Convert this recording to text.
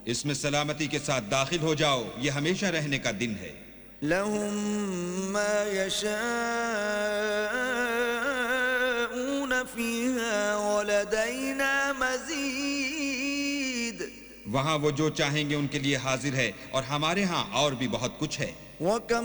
इसमें सलामती के साथ दाखिल हो जाओ, ये हमेशा रहने का दिन है। लहुम मा यशाऊन फीहा व लदैना मज़ीद। वहां वो जो चाहेंगे उनके लिए हाजिर है और हमारे यहाँ और भी बहुत कुछ है।